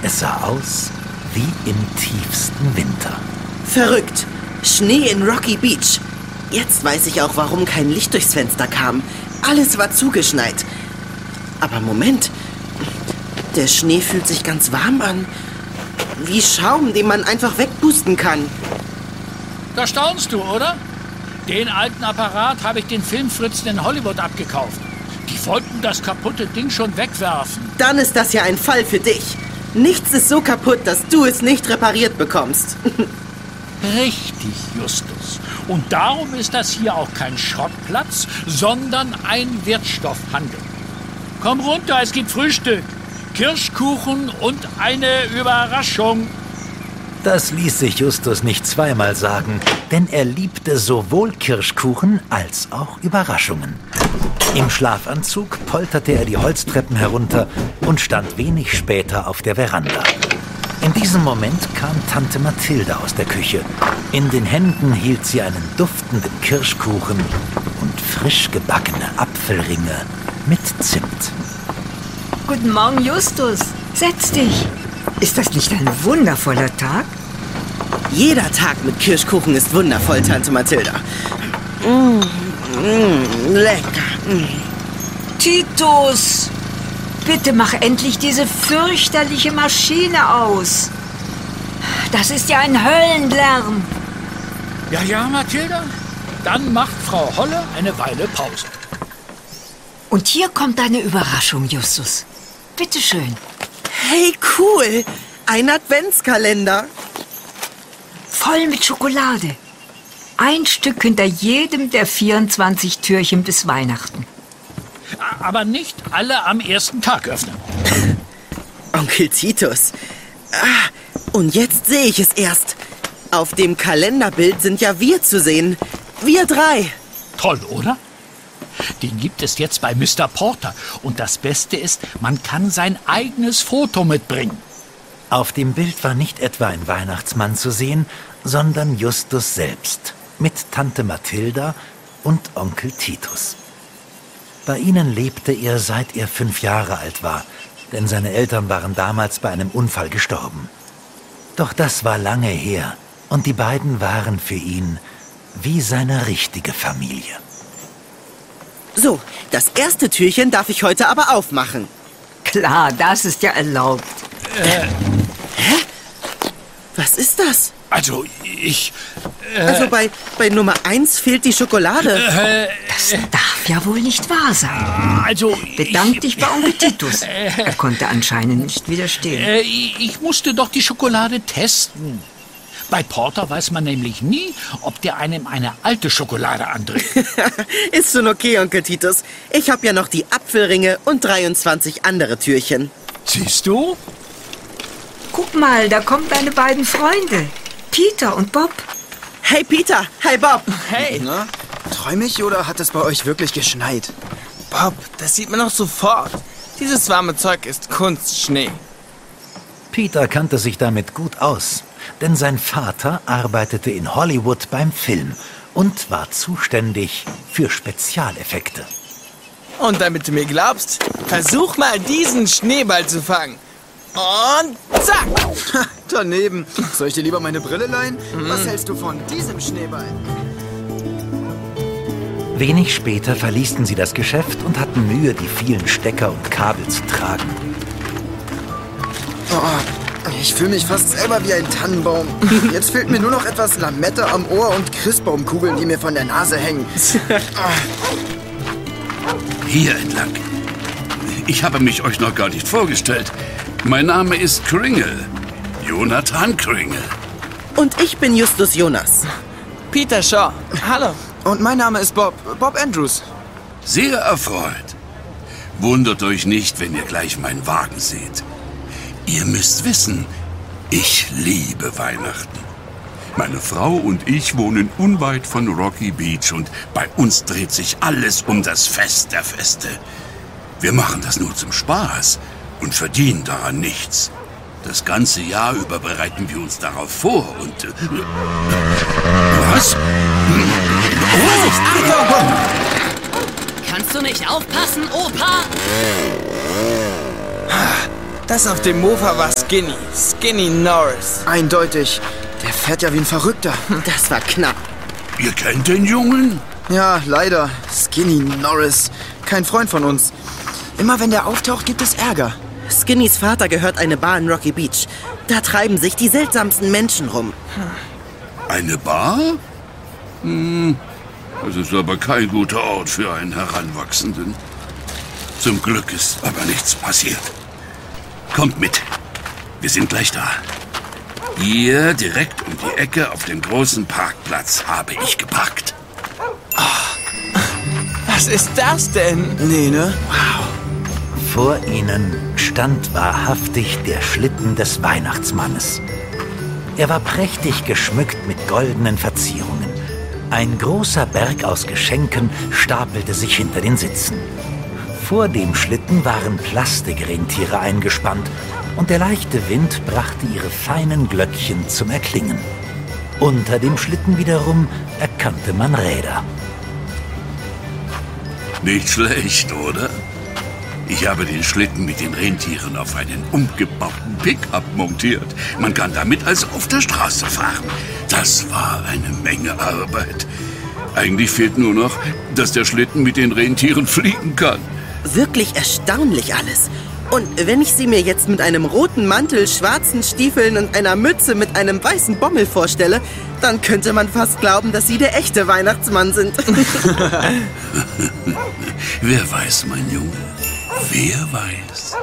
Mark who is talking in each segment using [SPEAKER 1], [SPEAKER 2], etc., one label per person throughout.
[SPEAKER 1] Es sah aus wie im tiefsten Winter.
[SPEAKER 2] Verrückt. Schnee in Rocky Beach. Jetzt weiß ich auch, warum kein Licht durchs Fenster kam. Alles war zugeschneit. Aber Moment. Der Schnee fühlt sich ganz warm an. Wie Schaum, den man einfach wegpusten kann.
[SPEAKER 3] Da staunst du, oder? Den alten Apparat habe ich den Filmfritzen in Hollywood abgekauft. Die wollten das kaputte Ding schon wegwerfen.
[SPEAKER 2] Dann ist das ja ein Fall für dich. Nichts ist so kaputt, dass du es nicht repariert bekommst.
[SPEAKER 3] Richtig, Justus. Und darum ist das hier auch kein Schrottplatz, sondern ein Wertstoffhandel. Komm runter, es gibt Frühstück, Kirschkuchen und eine Überraschung.
[SPEAKER 1] Das ließ sich Justus nicht zweimal sagen, denn er liebte sowohl Kirschkuchen als auch Überraschungen. Im Schlafanzug polterte er die Holztreppen herunter und stand wenig später auf der Veranda. In diesem Moment kam Tante Mathilda aus der Küche. In den Händen hielt sie einen duftenden Kirschkuchen und frisch gebackene Apfelringe mit Zimt.
[SPEAKER 4] Guten Morgen, Justus. Setz dich. Ist das nicht ein wundervoller Tag?
[SPEAKER 2] Jeder Tag mit Kirschkuchen ist wundervoll, Tante Mathilda. Lecker.
[SPEAKER 4] Titus, bitte mach endlich diese fürchterliche Maschine aus. Das ist ja ein Höllenlärm.
[SPEAKER 3] Ja, Mathilda. Dann macht Frau Holle eine Weile Pause.
[SPEAKER 4] Und hier kommt deine Überraschung, Justus. Bitte schön.
[SPEAKER 2] Hey, cool. Ein Adventskalender.
[SPEAKER 4] Voll mit Schokolade. Ein Stück hinter jedem der 24 Türchen bis Weihnachten.
[SPEAKER 3] Aber nicht alle am ersten Tag öffnen.
[SPEAKER 2] Onkel Titus. Und jetzt sehe ich es erst. Auf dem Kalenderbild sind ja wir zu sehen. Wir drei.
[SPEAKER 3] Toll, oder? Den gibt es jetzt bei Mr. Porter. Und das Beste ist, man kann sein eigenes Foto mitbringen.
[SPEAKER 1] Auf dem Bild war nicht etwa ein Weihnachtsmann zu sehen, sondern Justus selbst, mit Tante Mathilda und Onkel Titus. Bei ihnen lebte er, seit er 5 Jahre alt war, denn seine Eltern waren damals bei einem Unfall gestorben. Doch das war lange her und die beiden waren für ihn wie seine richtige Familie.
[SPEAKER 2] So, das erste Türchen darf ich heute aber aufmachen.
[SPEAKER 4] Klar, das ist ja erlaubt.
[SPEAKER 2] Was ist das?
[SPEAKER 3] Also, ich...
[SPEAKER 2] Also bei Nummer 1 fehlt die Schokolade.
[SPEAKER 4] Das darf ja wohl nicht wahr sein.
[SPEAKER 3] Also...
[SPEAKER 4] Bedank dich bei Onkel Titus. Er konnte anscheinend nicht widerstehen.
[SPEAKER 3] Ich musste doch die Schokolade testen. Bei Porter weiß man nämlich nie, ob der einem eine alte Schokolade andreht.
[SPEAKER 2] Ist schon okay, Onkel Titus. Ich habe ja noch die Apfelringe und 23 andere Türchen.
[SPEAKER 3] Siehst du?
[SPEAKER 4] Guck mal, da kommen deine beiden Freunde. Peter und Bob.
[SPEAKER 2] Hey Peter, hi Bob.
[SPEAKER 5] Hey. Na, träum ich oder hat es bei euch wirklich geschneit? Bob, das sieht man doch sofort. Dieses warme Zeug ist Kunstschnee.
[SPEAKER 1] Peter kannte sich damit gut aus, denn sein Vater arbeitete in Hollywood beim Film und war zuständig für Spezialeffekte.
[SPEAKER 5] Und damit du mir glaubst, versuch mal diesen Schneeball zu fangen. Und zack!
[SPEAKER 6] Ha, daneben. Soll ich dir lieber meine Brille leihen? Was hältst du von diesem Schneeball?
[SPEAKER 1] Wenig später verließen sie das Geschäft und hatten Mühe, die vielen Stecker und Kabel zu tragen.
[SPEAKER 6] Oh, ich fühle mich fast selber wie ein Tannenbaum. Jetzt fehlt mir nur noch etwas Lametta am Ohr und Christbaumkugeln, die mir von der Nase hängen.
[SPEAKER 7] Hier entlang. Ich habe mich euch noch gar nicht vorgestellt. Mein Name ist Kringle. Jonathan Kringle.
[SPEAKER 2] Und ich bin Justus Jonas.
[SPEAKER 5] Peter Shaw. Hallo.
[SPEAKER 6] Und mein Name ist Bob Andrews.
[SPEAKER 7] Sehr erfreut. Wundert euch nicht, wenn ihr gleich meinen Wagen seht. Ihr müsst wissen, ich liebe Weihnachten. Meine Frau und ich wohnen unweit von Rocky Beach und bei uns dreht sich alles um das Fest der Feste. Wir machen das nur zum Spaß und verdienen daran nichts. Das ganze Jahr über bereiten wir uns darauf vor und... Was?
[SPEAKER 8] Vorsicht, Achtung! Kannst du nicht aufpassen, Opa?
[SPEAKER 5] Das auf dem Mofa war Skinny Norris.
[SPEAKER 6] Eindeutig. Der fährt ja wie ein Verrückter.
[SPEAKER 2] Das war knapp.
[SPEAKER 7] Ihr kennt den Jungen?
[SPEAKER 6] Ja, leider. Skinny Norris. Kein Freund von uns. Immer wenn der auftaucht, gibt es Ärger.
[SPEAKER 2] Skinnys Vater gehört eine Bar in Rocky Beach. Da treiben sich die seltsamsten Menschen rum.
[SPEAKER 7] Eine Bar? Das ist aber kein guter Ort für einen Heranwachsenden. Zum Glück ist aber nichts passiert. Kommt mit. Wir sind gleich da. Hier, direkt um die Ecke auf dem großen Parkplatz, habe ich geparkt.
[SPEAKER 5] Was ist das denn?
[SPEAKER 6] Nee, ne?
[SPEAKER 1] Vor ihnen stand wahrhaftig der Schlitten des Weihnachtsmannes. Er war prächtig geschmückt mit goldenen Verzierungen. Ein großer Berg aus Geschenken stapelte sich hinter den Sitzen. Vor dem Schlitten waren Plastikrentiere eingespannt und der leichte Wind brachte ihre feinen Glöckchen zum Erklingen. Unter dem Schlitten wiederum erkannte man Räder.
[SPEAKER 7] Nicht schlecht, oder? Ich habe den Schlitten mit den Rentieren auf einen umgebauten Pickup montiert. Man kann damit also auf der Straße fahren. Das war eine Menge Arbeit. Eigentlich fehlt nur noch, dass der Schlitten mit den Rentieren fliegen kann.
[SPEAKER 2] Wirklich erstaunlich alles. Und wenn ich sie mir jetzt mit einem roten Mantel, schwarzen Stiefeln und einer Mütze mit einem weißen Bommel vorstelle, dann könnte man fast glauben, dass sie der echte Weihnachtsmann sind.
[SPEAKER 7] Wer weiß, mein Junge, wer weiß.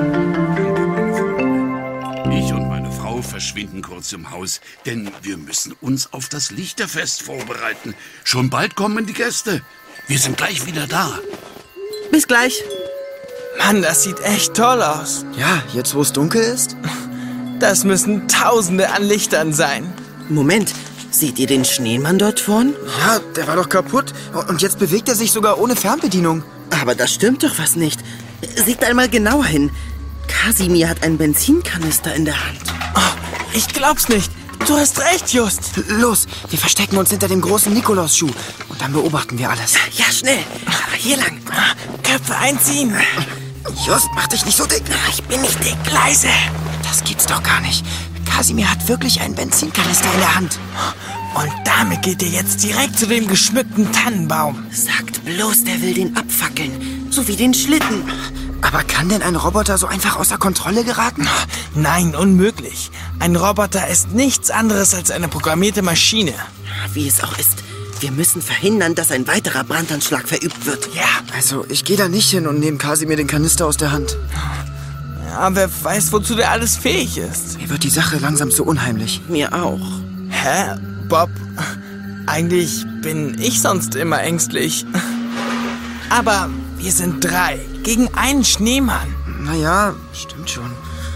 [SPEAKER 7] Ich und meine Frau verschwinden kurz im Haus, denn wir müssen uns auf das Lichterfest vorbereiten. Schon bald kommen die Gäste. Wir sind gleich wieder da.
[SPEAKER 2] Bis gleich.
[SPEAKER 5] Mann, das sieht echt toll aus.
[SPEAKER 6] Ja, jetzt wo es dunkel ist?
[SPEAKER 5] Das müssen Tausende an Lichtern sein.
[SPEAKER 2] Moment, seht ihr den Schneemann dort vorn?
[SPEAKER 6] Ja, der war doch kaputt. Und jetzt bewegt er sich sogar ohne Fernbedienung.
[SPEAKER 2] Aber da stimmt doch was nicht. Seht einmal genauer hin. Kasimir hat einen Benzinkanister in der Hand.
[SPEAKER 5] Oh, ich glaub's nicht. Du hast recht, Just.
[SPEAKER 6] Los, wir verstecken uns hinter dem großen Nikolausschuh. Und dann beobachten wir alles.
[SPEAKER 2] Ja, schnell. Hier lang.
[SPEAKER 5] Köpfe einziehen.
[SPEAKER 6] Just, mach dich nicht so dick.
[SPEAKER 2] Ich bin nicht dick.
[SPEAKER 5] Leise.
[SPEAKER 6] Das gibt's doch gar nicht. Kasimir hat wirklich einen Benzinkanister in der Hand.
[SPEAKER 5] Und damit geht ihr jetzt direkt zu dem geschmückten Tannenbaum.
[SPEAKER 2] Sagt bloß, der will den abfackeln. So wie den Schlitten.
[SPEAKER 6] Aber kann denn ein Roboter so einfach außer Kontrolle geraten?
[SPEAKER 5] Nein, unmöglich. Ein Roboter ist nichts anderes als eine programmierte Maschine.
[SPEAKER 2] Wie es auch ist. Wir müssen verhindern, dass ein weiterer Brandanschlag verübt wird.
[SPEAKER 5] Ja.
[SPEAKER 6] Also, ich gehe da nicht hin und nehme Kasimir den Kanister aus der Hand.
[SPEAKER 5] Ja, wer weiß, wozu der alles fähig ist.
[SPEAKER 6] Mir wird die Sache langsam so unheimlich.
[SPEAKER 2] Mir auch.
[SPEAKER 5] Hä? Bob, eigentlich bin ich sonst immer ängstlich. Aber wir sind 3 gegen einen Schneemann.
[SPEAKER 6] Naja, stimmt schon.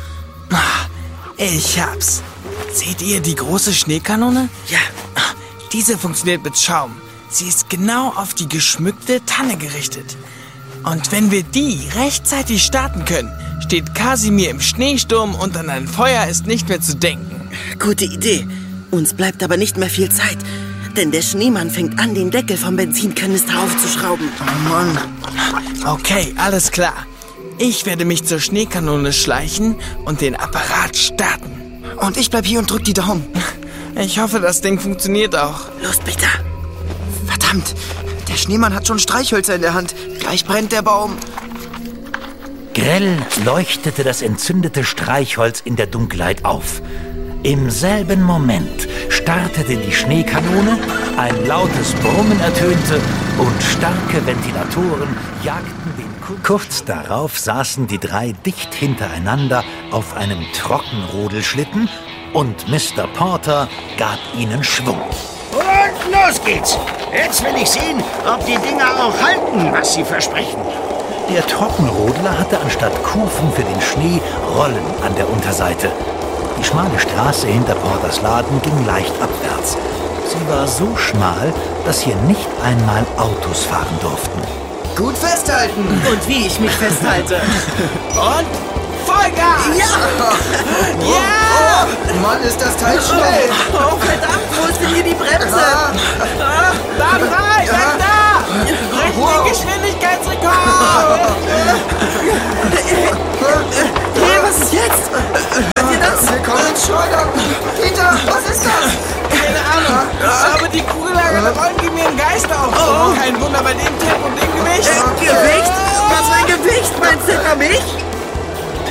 [SPEAKER 5] Ich hab's. Seht ihr die große Schneekanone?
[SPEAKER 2] Ja.
[SPEAKER 5] Diese funktioniert mit Schaum. Sie ist genau auf die geschmückte Tanne gerichtet. Und wenn wir die rechtzeitig starten können, steht Kasimir im Schneesturm und an ein Feuer ist nicht mehr zu denken.
[SPEAKER 2] Gute Idee. Uns bleibt aber nicht mehr viel Zeit. Denn der Schneemann fängt an, den Deckel vom Benzinkanister aufzuschrauben.
[SPEAKER 6] Oh Mann.
[SPEAKER 5] Okay, alles klar. Ich werde mich zur Schneekanone schleichen und den Apparat starten.
[SPEAKER 6] Und ich bleib hier und drück die Daumen.
[SPEAKER 5] Ich hoffe, das Ding funktioniert auch.
[SPEAKER 2] Los, Peter.
[SPEAKER 6] Verdammt, der Schneemann hat schon Streichhölzer in der Hand. Gleich brennt der Baum.
[SPEAKER 1] Grell leuchtete das entzündete Streichholz in der Dunkelheit auf. Im selben Moment startete die Schneekanone, ein lautes Brummen ertönte und starke Ventilatoren jagten den Kurz darauf saßen die 3 dicht hintereinander auf einem Trockenrodelschlitten und Mr. Porter gab ihnen Schwung.
[SPEAKER 9] Und los geht's. Jetzt will ich sehen, ob die Dinger auch halten, was sie versprechen.
[SPEAKER 1] Der Trockenrodler hatte anstatt Kufen für den Schnee Rollen an der Unterseite. Die schmale Straße hinter Porters Laden ging leicht abwärts. Sie war so schmal, dass hier nicht einmal Autos fahren durften.
[SPEAKER 6] Gut festhalten.
[SPEAKER 2] Und wie ich mich festhalte.
[SPEAKER 5] Und Vollgas!
[SPEAKER 2] Ja!
[SPEAKER 5] Ja!
[SPEAKER 6] Oh, Mann, ist das Teil schnell.
[SPEAKER 2] Oh, verdammt, wo ist denn hier die Bremse?
[SPEAKER 5] Da frei! Bleib da! Brechen den Geschwindigkeitsrekord!
[SPEAKER 2] Hey, was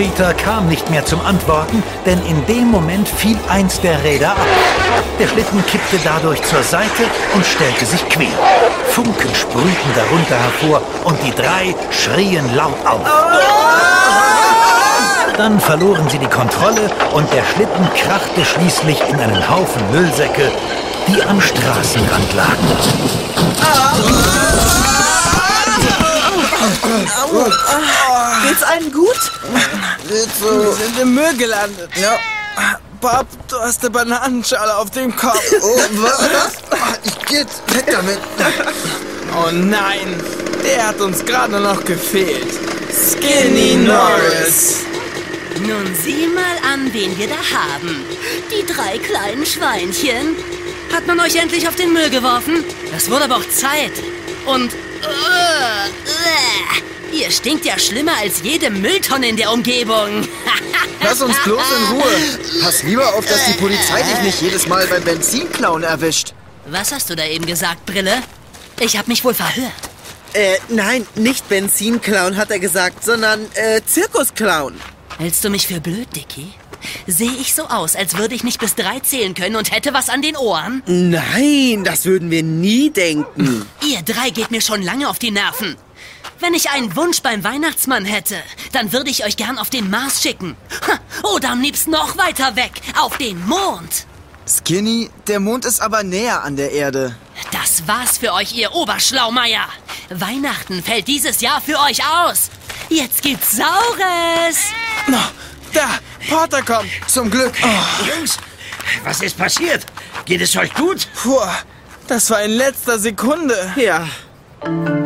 [SPEAKER 1] Peter kam nicht mehr zum Antworten, denn in dem Moment fiel eins der Räder ab. Der Schlitten kippte dadurch zur Seite und stellte sich quer. Funken sprühten darunter hervor und die drei schrien laut auf. Dann verloren sie die Kontrolle und der Schlitten krachte schließlich in einen Haufen Müllsäcke, die am Straßenrand lagen.
[SPEAKER 2] Geht's allen gut?
[SPEAKER 5] Wir sind im Müll gelandet. Ja. Bob, du hast eine Bananenschale auf dem Kopf.
[SPEAKER 6] Oh, was? Ich geh jetzt weg damit.
[SPEAKER 5] Oh nein, der hat uns gerade noch gefehlt. Skinny Norris.
[SPEAKER 10] Nun sieh mal an, wen wir da haben. Die 3 kleinen Schweinchen. Hat man euch endlich auf den Müll geworfen? Das wurde aber auch Zeit. Und... ihr stinkt ja schlimmer als jede Mülltonne in der Umgebung.
[SPEAKER 6] Lass uns bloß in Ruhe. Pass lieber auf, dass die Polizei dich nicht jedes Mal beim Benzinklauen erwischt.
[SPEAKER 10] Was hast du da eben gesagt, Brille? Ich hab mich wohl verhört.
[SPEAKER 2] Nein, nicht Benzinclown hat er gesagt, sondern Zirkusclown.
[SPEAKER 10] Hältst du mich für blöd, Dicky? Sehe ich so aus, als würde ich nicht bis 3 zählen können und hätte was an den Ohren?
[SPEAKER 2] Nein, das würden wir nie denken.
[SPEAKER 10] Ihr 3 geht mir schon lange auf die Nerven. Wenn ich einen Wunsch beim Weihnachtsmann hätte, dann würde ich euch gern auf den Mars schicken. Oder am liebsten noch weiter weg, auf den Mond.
[SPEAKER 6] Skinny, der Mond ist aber näher an der Erde.
[SPEAKER 10] Das war's für euch, ihr Oberschlaumeier. Weihnachten fällt dieses Jahr für euch aus. Jetzt gibt's Saures.
[SPEAKER 5] Da, Porter kommt.
[SPEAKER 6] Zum Glück.
[SPEAKER 9] Jungs, was ist passiert? Geht es euch gut?
[SPEAKER 5] Puh, das war in letzter Sekunde.
[SPEAKER 2] Ja.